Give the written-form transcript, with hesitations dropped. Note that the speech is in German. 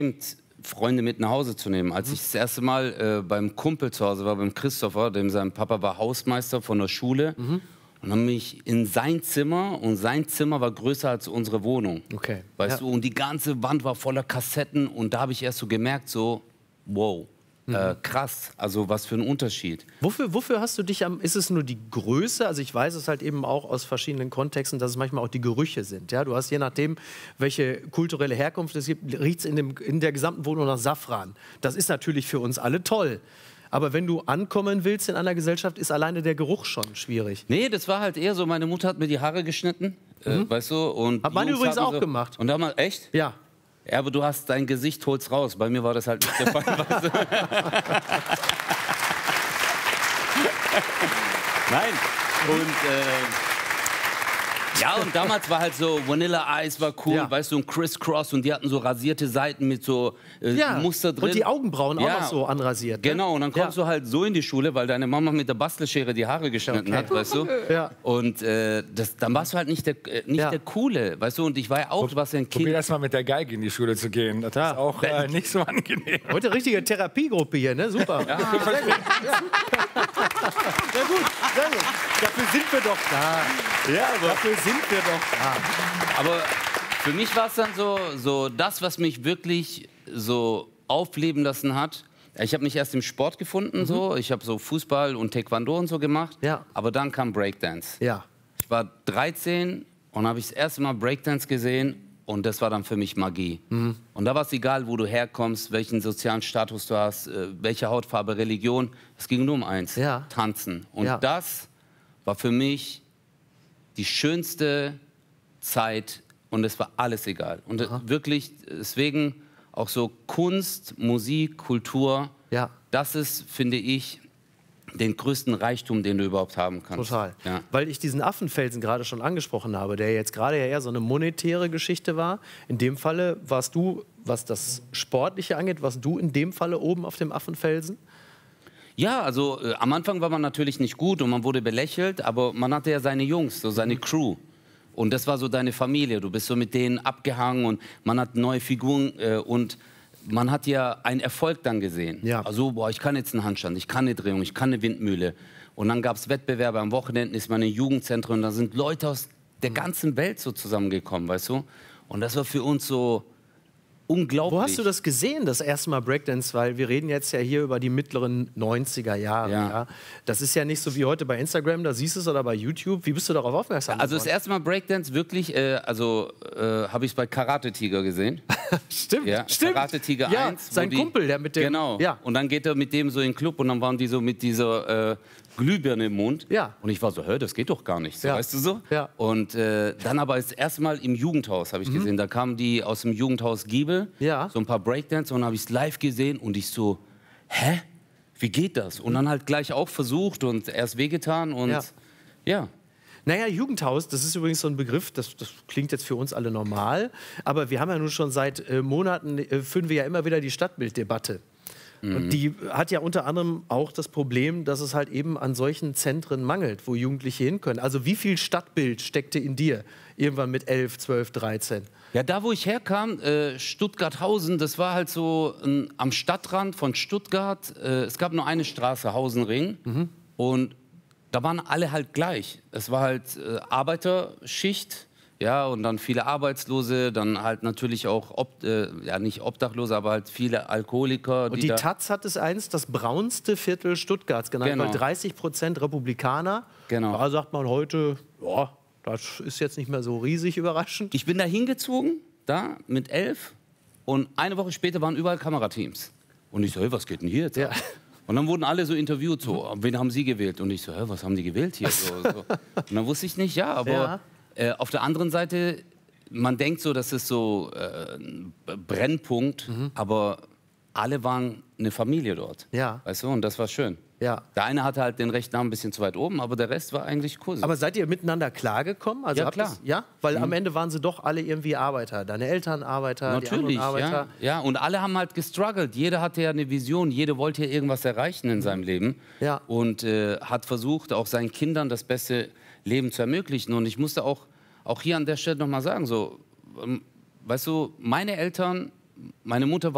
Freunde mit nach Hause zu nehmen. Als ich das erste Mal beim Kumpel zu Hause war, beim Christopher, dem sein Papa war Hausmeister von der Schule, und dann bin ich in sein Zimmer, und sein Zimmer war größer als unsere Wohnung. Okay. Weißt du, und die ganze Wand war voller Kassetten, und da habe ich erst so gemerkt, so, wow. Krass, also was für ein Unterschied. Wofür hast du dich ist es nur die Größe? Also ich weiß es halt eben auch aus verschiedenen Kontexten, dass es manchmal auch die Gerüche sind. Ja? Du hast je nachdem, welche kulturelle Herkunft es gibt, riecht es in der gesamten Wohnung nach Safran. Das ist natürlich für uns alle toll. Aber wenn du ankommen willst in einer Gesellschaft, ist alleine der Geruch schon schwierig. Nee, das war halt eher so, meine Mutter hat mir die Haare geschnitten, weißt du. Und hat meine übrigens auch so gemacht. Und da mal, echt? Ja. Ja, aber du hast dein Gesicht, holst raus. Bei mir war das halt nicht der Fall. Weißt du? Nein. Und ja, und damals war halt so, Vanilla Ice war cool, weißt du, und Criss Cross, und die hatten so rasierte Seiten mit so Muster drin. Und die Augenbrauen auch noch so anrasiert. Genau, und dann kommst du halt so in die Schule, weil deine Mama mit der Bastelschere die Haare geschnitten hat, weißt du. Ja. Und dann warst du halt nicht der Coole, weißt du, und ich war ja auch, du warst ja ein Kind. Probier erst mal mit der Geige in die Schule zu gehen, das ist auch nicht so angenehm. Heute richtige Therapiegruppe hier, ne? Super. Ja, sehr gut. Sehr gut, sehr gut. Dafür sind wir doch da. Ja, aber dafür sind wir doch da. Aber für mich war es dann so das, was mich wirklich so aufleben lassen hat. Ich habe mich erst im Sport gefunden, so. Ich habe so Fußball und Taekwondo und so gemacht. Ja. Aber dann kam Breakdance. Ja. Ich war 13 und habe ich das erste Mal Breakdance gesehen. Und das war dann für mich Magie. Und da war es egal, wo du herkommst, welchen sozialen Status du hast, welche Hautfarbe, Religion. Es ging nur um eins, tanzen. Und das war für mich die schönste Zeit, und es war alles egal. Und wirklich, deswegen auch so Kunst, Musik, Kultur, das ist, finde ich, den größten Reichtum, den du überhaupt haben kannst. Total. Ja. Weil ich diesen Affenfelsen gerade schon angesprochen habe, der jetzt gerade ja eher so eine monetäre Geschichte war. In dem Falle warst du, was das Sportliche angeht, warst du in dem Falle oben auf dem Affenfelsen? Ja, also am Anfang war man natürlich nicht gut und man wurde belächelt, aber man hatte ja seine Jungs, so seine Crew. Und das war so deine Familie. Du bist so mit denen abgehangen und man hat neue Figuren und man hat ja einen Erfolg dann gesehen. Ja. Also, boah, ich kann jetzt einen Handstand, ich kann eine Drehung, ich kann eine Windmühle. Und dann gab es Wettbewerbe, am Wochenende ist man in Jugendzentren und da sind Leute aus der ganzen Welt so zusammengekommen, weißt du? Und das war für uns so unglaublich. Wo hast du das gesehen, das erste Mal Breakdance? Weil wir reden jetzt ja hier über die mittleren 90er Jahre. Ja. Das ist ja nicht so wie heute bei Instagram, da siehst du es, oder bei YouTube. Wie bist du darauf aufmerksam geworden? Also das erste Mal Breakdance wirklich, habe ich bei Karate Tiger gesehen. Stimmt, ja, stimmt. Karate Tiger 1. Sein Kumpel, der mit dem... Genau. Ja. Und dann geht er mit dem so in den Club und dann waren die so mit dieser Glühbirne im Mund. Ja. Und ich war so, hör, das geht doch gar nicht, so, weißt du so? Ja. Und dann aber das erste Mal im Jugendhaus habe ich gesehen, da kamen die aus dem Jugendhaus Giebel, so ein paar Breakdance, und habe ich es live gesehen und ich so, hä? Wie geht das? Und dann halt gleich auch versucht und erst wehgetan und ja. Naja, Jugendhaus, das ist übrigens so ein Begriff, das klingt jetzt für uns alle normal, aber wir haben ja nun schon seit Monaten, führen wir ja immer wieder die Stadtbilddebatte. Und die hat ja unter anderem auch das Problem, dass es halt eben an solchen Zentren mangelt, wo Jugendliche hin können. Also wie viel Stadtbild steckte in dir irgendwann mit 11, 12, 13? Ja, da wo ich herkam, Stuttgarthausen, das war halt so am Stadtrand von Stuttgart. Es gab nur eine Straße, Hausenring. Und da waren alle halt gleich. Es war halt Arbeiterschicht. Ja, und dann viele Arbeitslose, dann halt natürlich auch, nicht Obdachlose, aber halt viele Alkoholiker. Und die Taz hat es einst das braunste Viertel Stuttgarts genannt, weil 30% Republikaner. Genau. Da sagt man heute, ja, das ist jetzt nicht mehr so riesig überraschend. Ich bin da hingezogen, da mit 11, und eine Woche später waren überall Kamerateams. Und ich so, hey, was geht denn hier jetzt? Ja. Und dann wurden alle so interviewt, so, wen haben Sie gewählt? Und ich so, hä, was haben die gewählt hier? So. Und dann wusste ich nicht, aber... auf der anderen Seite, man denkt so, das ist so ein Brennpunkt, aber alle waren eine Familie dort. Ja. Weißt du, und das war schön. Ja. Der eine hatte halt den rechten Arm ein bisschen zu weit oben, aber der Rest war eigentlich cool. Aber seid ihr miteinander klargekommen? Also ja, klar. Weil am Ende waren sie doch alle irgendwie Arbeiter. Deine Eltern Arbeiter, natürlich, die anderen Arbeiter. Ja, und alle haben halt gestruggelt. Jeder hatte ja eine Vision, jeder wollte ja irgendwas erreichen in seinem Leben. Ja. Und hat versucht, auch seinen Kindern das beste Leben zu ermöglichen. Und ich musste auch hier an der Stelle noch mal sagen, so, weißt du, meine Eltern, meine Mutter war